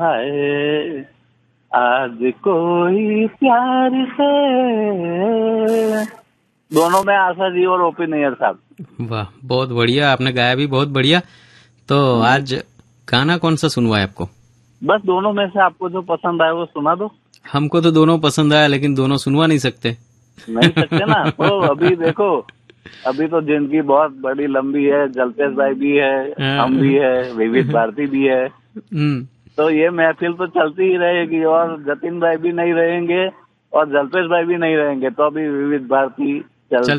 हाय आज कोई प्यार से, दोनों में आशा जी और ओपी नैयर साहब। वाह, बहुत बढ़िया, आपने गाया भी बहुत बढ़िया। तो आज गाना कौन सा सुनवाए आपको? बस दोनों में से आपको जो पसंद आए वो सुना दो। हमको तो दोनों पसंद आया, लेकिन दोनों सुनवा नहीं सकते। नहीं सकते ना, तो अभी देखो, अभी तो जिनकी बहुत बड़ी लंबी है, जलपेश भाई भी है, हम भी है, विविध भारती भी है, तो ये महफिल तो चलती ही रहेगी। और जतिन भाई भी नहीं रहेंगे और जलपेश भाई भी नहीं रहेंगे, तो अभी विविध भारती चल